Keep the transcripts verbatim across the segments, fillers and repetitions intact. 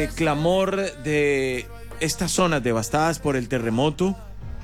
El clamor de estas zonas devastadas por el terremoto,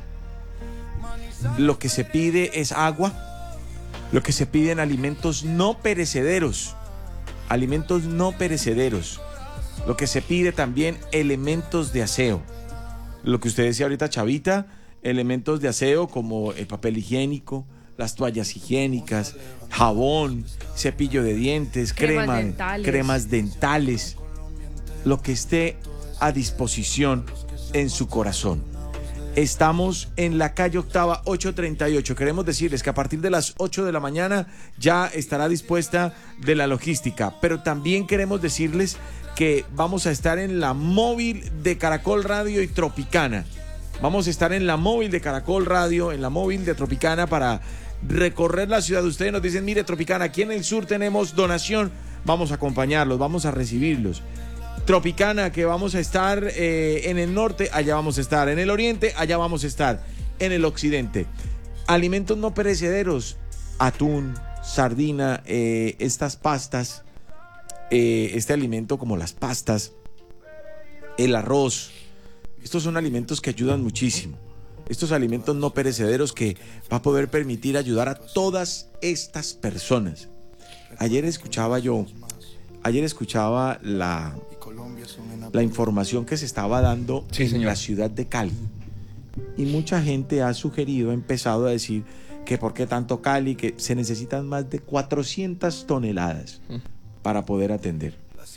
lo que se pide es agua, lo que se piden alimentos no perecederos, alimentos no perecederos, lo que se pide también elementos de aseo, lo que usted decía ahorita, Chavita, elementos de aseo como el papel higiénico, las toallas higiénicas, jabón, cepillo de dientes, cremas crema, dentales. cremas dentales, lo que esté a disposición en su corazón. Estamos en la calle Octava ocho treinta y ocho. Queremos decirles que a partir de las ocho de la mañana ya estará dispuesta de la logística, pero también queremos decirles que vamos a estar en la móvil de Caracol Radio y Tropicana. Vamos a estar en la móvil de Caracol Radio, en la móvil de Tropicana para recorrer la ciudad. Ustedes nos dicen, mire Tropicana, aquí en el sur tenemos donación, vamos a acompañarlos, vamos a recibirlos. Tropicana, que vamos a estar eh, en el norte, allá vamos a estar, en el oriente, allá vamos a estar, en el occidente. Alimentos no perecederos, atún, sardina, eh, estas pastas, eh, este alimento como las pastas, el arroz, estos son alimentos que ayudan muchísimo. Estos alimentos no perecederos que va a poder permitir ayudar a todas estas personas. Ayer escuchaba yo, ayer escuchaba la... la información que se estaba dando sí, en señor. la ciudad de Cali. Y mucha gente ha sugerido, ha empezado a decir que por qué tanto Cali, que se necesitan más de cuatrocientas toneladas para poder atender.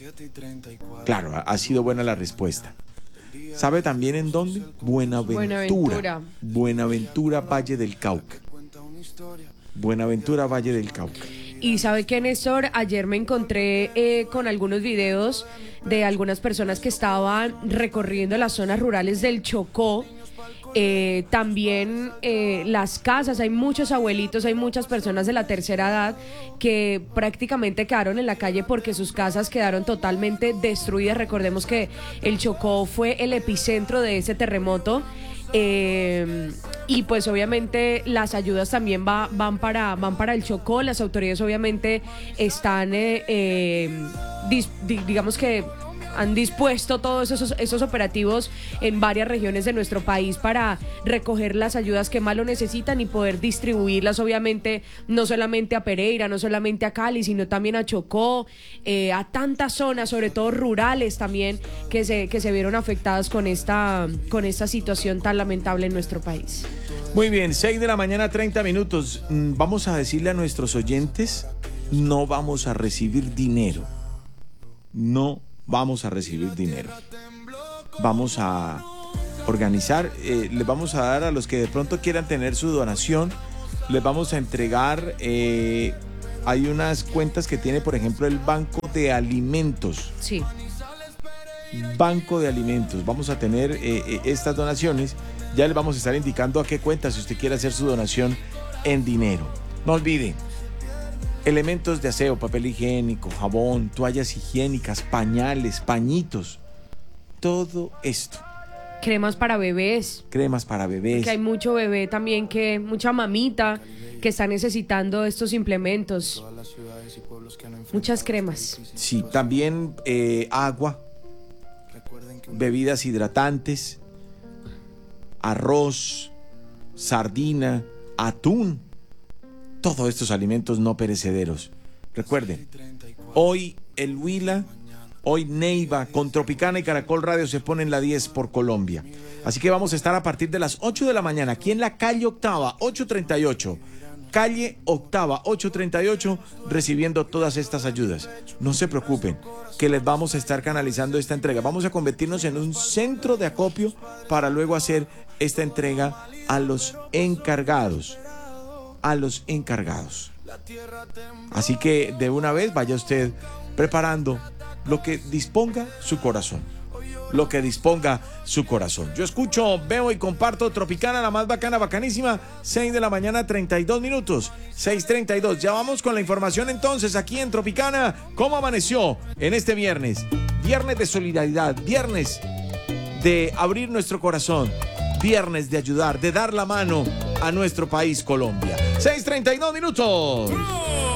Claro, ha, ha sido buena la respuesta. ¿Sabe también en dónde? Buenaventura. Buenaventura. Buenaventura, Valle del Cauca. Buenaventura, Valle del Cauca. Y sabe que, Néstor, ayer me encontré eh, con algunos videos de algunas personas que estaban recorriendo las zonas rurales del Chocó. Eh, también eh, las casas, hay muchos abuelitos, hay muchas personas de la tercera edad que prácticamente quedaron en la calle porque sus casas quedaron totalmente destruidas. Recordemos que el Chocó fue el epicentro de ese terremoto. Eh, y pues obviamente las ayudas también va, van, para, van para el Chocó. Las autoridades obviamente están eh, eh, dis, di, digamos que han dispuesto todos esos, esos operativos en varias regiones de nuestro país para recoger las ayudas que más lo necesitan y poder distribuirlas obviamente no solamente a Pereira, no solamente a Cali, sino también a Chocó, eh, a tantas zonas, sobre todo rurales también, que se, que se vieron afectadas con esta, con esta situación tan lamentable en nuestro país. Muy bien, seis de la mañana, treinta minutos. Vamos a decirle a nuestros oyentes, no vamos a recibir dinero. No vamos a recibir dinero. Vamos a organizar, eh, les vamos a dar a los que de pronto quieran tener su donación, les vamos a entregar, eh, hay unas cuentas que tiene, por ejemplo, el Banco de Alimentos. Sí. Banco de Alimentos. Vamos a tener eh, eh, estas donaciones. Ya les vamos a estar indicando a qué cuenta si usted quiere hacer su donación en dinero. No olvide, elementos de aseo, papel higiénico, jabón, toallas higiénicas, pañales, pañitos, todo esto. Cremas para bebés. Cremas para bebés. Que hay mucho bebé también, que mucha mamita que está necesitando estos implementos. Muchas cremas. Sí, también eh, agua, bebidas hidratantes, arroz, sardina, atún. Todos estos alimentos no perecederos. Recuerden, hoy el Huila, hoy Neiva, con Tropicana y Caracol Radio se ponen la diez por Colombia. Así que vamos a estar a partir de las ocho de la mañana aquí en la calle Octava, ocho treinta y ocho. Calle Octava, ocho treinta y ocho, recibiendo todas estas ayudas. No se preocupen, que les vamos a estar canalizando esta entrega. Vamos a convertirnos en un centro de acopio para luego hacer esta entrega a los encargados. a los encargados. Así que de una vez vaya usted preparando lo que disponga su corazón. Lo que disponga su corazón. Yo escucho, veo y comparto Tropicana, la más bacana, bacanísima. seis de la mañana, treinta y dos minutos. seis treinta y dos. Ya vamos con la información entonces aquí en Tropicana. ¿Cómo amaneció en este viernes? Viernes de solidaridad, viernes de abrir nuestro corazón, viernes de ayudar, de dar la mano a nuestro país Colombia. seis treinta y dos minutos.